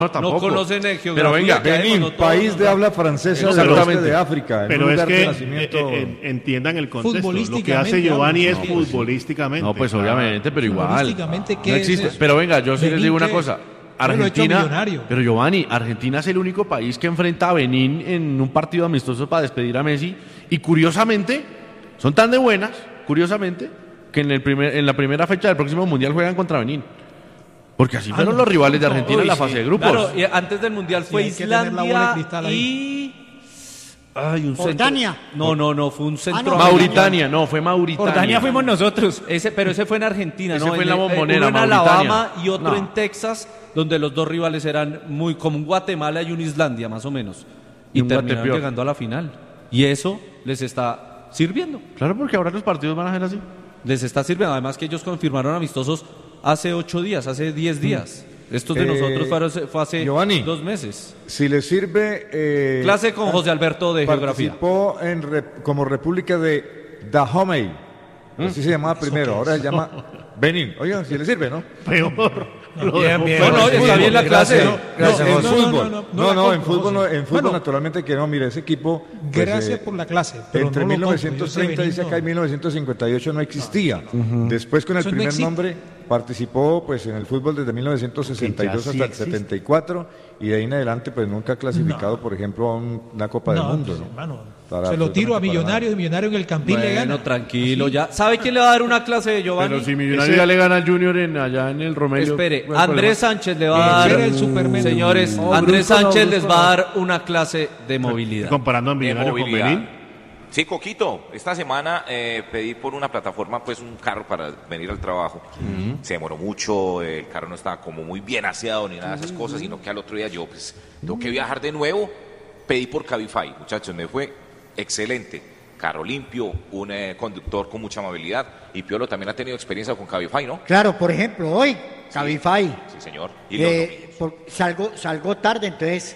No, tampoco. No conocen el geografía. Pero venga, Benín, país de habla francesa del oeste de África. Pero es que entiendan el contexto. Lo que hace Giovanni es futbolísticamente. No, pues obviamente, pero igual. Futbolísticamente, ¿qué No existe. es eso? Pero venga, yo sí les Benín, digo una ¿qué? cosa. Yo lo he hecho Argentina, millonario. pero Giovanni, Argentina es el único país que enfrenta a Benín en un partido amistoso para despedir a Messi. Y curiosamente, son tan de buenas, que en la primera fecha del próximo Mundial juegan contra Benín. Porque así fueron los rivales de Argentina en la fase de grupos. Claro, y antes del Mundial fue hay que tener la bola de Islandia cristal ahí. y... Ay, un Jordania. centro... No, fue un centro... no. Mauritania, no, fue Mauritania. Jordania fuimos nosotros. Pero ese fue en Argentina, Ese ¿no? fue en la Bombonera, uno en Mauritania. Alabama y otro No. en Texas, donde los dos rivales eran muy como un Guatemala y un Islandia, más o menos. Y Y un terminaron Guatepeor. llegando a la final. Y eso les está sirviendo. Claro, porque ahora los partidos van a ser así. Les está sirviendo. Además que ellos confirmaron amistosos hace 8 días, hace 10 días. Estos de nosotros fue hace Giovanni, 2 meses. Si le sirve... Clase con José Alberto de Geografía. Participó como República de Dahomey. Así se llamaba primero, ahora se llama Benín. Oigan, si le sirve, ¿no? Peor. Bien, bien. Bueno, está bien la clase. Gracias, No, en no, fútbol. no la en compro, fútbol, José. en fútbol Bueno, naturalmente que no, mire, ese equipo... pues, Gracias por la clase. Pero entre no lo compro, yo sé 1930 dice Benín, acá y no. 1958 no existía. Después con el Eso no primer existe. nombre participó pues en el fútbol desde 1962 hasta el 74 y de ahí en adelante pues nunca ha clasificado por ejemplo a una Copa del Mundo. pues, ¿no? hermano, Para se lo tiro a absolutamente para Millonarios y Millonarios en el Campín le Bueno, gana. tranquilo, ya. ¿Sabe quién le va a dar una clase de Giovanni? Pero si Millonarios ya le gana al Junior allá en el Romelio. Espere, ¿cuál es el Andrés problema? Sánchez le va a Ese dar, era el Superman. señores, No, Andrés Brusco no, Sánchez Brusco les va a no. dar una clase de movilidad. Comparando a Millonarios con movilidad. Benín. Sí, Coquito, esta semana pedí por una plataforma pues un carro para venir al trabajo. Se demoró mucho, el carro no estaba como muy bien aseado ni nada de esas cosas, sino que al otro día yo pues tengo que viajar de nuevo. Pedí por Cabify, muchachos, me fue excelente. Carro limpio, un conductor con mucha amabilidad y Piolo también ha tenido experiencia con Cabify, ¿no? Claro, por ejemplo, hoy, Cabify, Sí, señor. Y los domingos. salgo tarde, entonces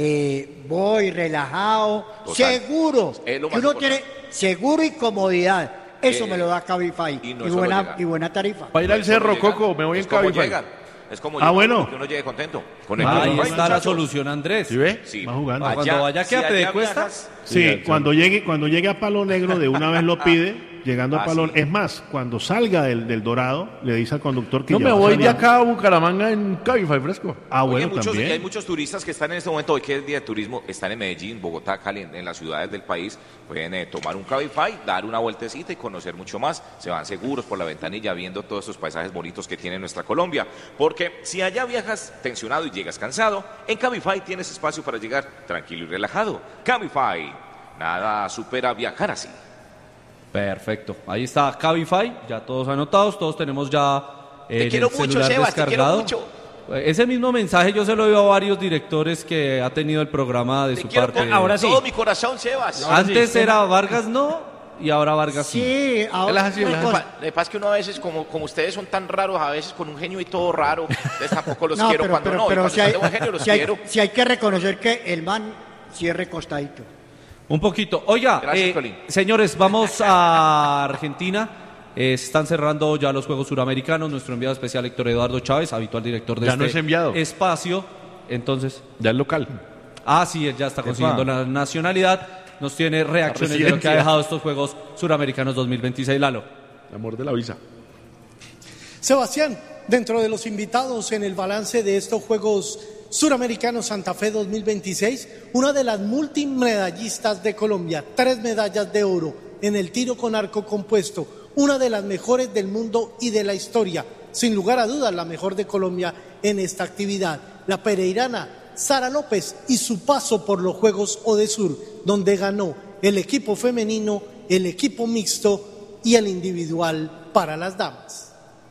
voy relajado, Total. seguro. Es lo Que más uno importante. tiene seguro y comodidad. Eso me lo da Cabify. y Y, no es solo llegar. buena tarifa. Para ir al cerro, Llegan, Coco, me voy en es como Cabify. llegan, es como Ah, llegan, bueno. que uno llegue contento. Con el Ahí Cabify, está la muchachos. solución, Andrés. ¿Sí ve? Sí. Va jugando. Cuando vaya que a allá Piedecuesta, viajas, Sí, cuando llegue a Palo Negro, de una vez lo pide, llegando a Palo. sí. Es más, cuando salga del Dorado, le dice al conductor que No ya me va voy de saliendo. acá a Bucaramanga en Cabify fresco. Ah, Oye, bueno, y hay también. muchos turistas que están en este momento, hoy que es día de turismo, están en Medellín, Bogotá, Cali, en las ciudades del país, pueden tomar un Cabify, dar una vueltecita y conocer mucho más, se van seguros por la ventanilla viendo todos estos paisajes bonitos que tiene nuestra Colombia, porque si allá viajas tensionado y llegas cansado, en Cabify tienes espacio para llegar tranquilo y relajado. Cabify, nada supera viajar así. perfecto. Ahí está Cabify, ya todos anotados, todos tenemos ya Te el quiero mucho, celular Sebas, te quiero descargado. mucho. Ese mismo mensaje yo se lo dio a varios directores que ha tenido el programa de Te su quiero parte. con Ahora sí. todo mi corazón, Sebas. Antes era Vargas no y ahora Vargas sí. Sí, ahora así, una él cosa. Lo que pasa es que uno a veces, como ustedes son tan raros, a veces con un genio y todo raro, entonces tampoco los No, quiero pero, cuando pero, no, y pero cuando si hay, están de buen genio los si hay- quiero. si hay que reconocer que el man cierre costadito. Un poquito. Oiga, Gracias, Colín. señores, vamos a Argentina. Se están cerrando ya los Juegos Suramericanos. Nuestro enviado especial Héctor Eduardo Chávez, habitual director de Ya este no es enviado. espacio. Entonces, Ya es local. sí, él ya está consiguiendo la nacionalidad. Nos tiene reacciones de lo que ha residencia. dejado estos Juegos Suramericanos 2026, Lalo. El amor de la visa. Sebastián, dentro de los invitados en el balance de estos Juegos Suramericanos Santa Fe 2026, una de las multimedallistas de Colombia, 3 medallas de oro en el tiro con arco compuesto, una de las mejores del mundo y de la historia, sin lugar a dudas la mejor de Colombia en esta actividad, la pereirana Sara López y su paso por los Juegos Odesur, donde ganó el equipo femenino, el equipo mixto y el individual para las damas.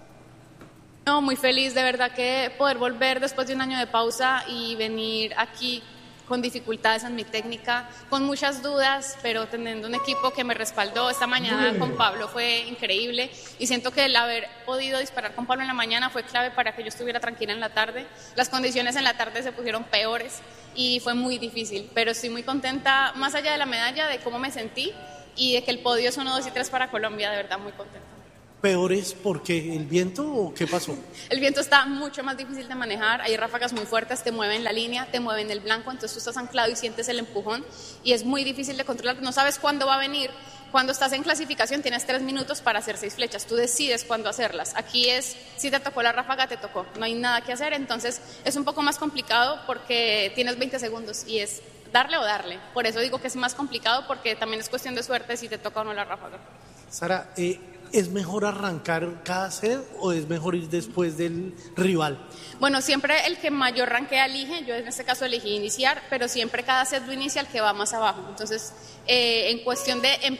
No, muy feliz de verdad que poder volver después de un año de pausa y venir aquí con dificultades en mi técnica, con muchas dudas, pero teniendo un equipo que me respaldó. Esta mañana con Pablo fue increíble y siento que el haber podido disparar con Pablo en la mañana fue clave para que yo estuviera tranquila en la tarde. Las condiciones en la tarde se pusieron peores y fue muy difícil, pero estoy muy contenta, más allá de la medalla, de cómo me sentí y de que el podio es 1, 2 y 3 para Colombia, de verdad muy contenta. peores porque el viento o qué pasó? El viento está mucho más difícil de manejar, hay ráfagas muy fuertes, te mueven la línea, te mueven el blanco, entonces tú estás anclado y sientes el empujón y es muy difícil de controlar, no sabes cuándo va a venir. Cuando estás en clasificación tienes 3 minutos para hacer 6 flechas, tú decides cuándo hacerlas. Aquí es, si te tocó la ráfaga, te tocó, no hay nada que hacer, entonces es un poco más complicado porque tienes 20 segundos y es darle o darle. Por eso digo que es más complicado porque también es cuestión de suerte si te toca o no la ráfaga. Sara, ¿es mejor arrancar cada set o es mejor ir después del rival? Bueno, siempre el que mayor rankea elige, yo en este caso elegí iniciar, pero siempre cada set lo inicia el que va más abajo. Entonces, en cuestión de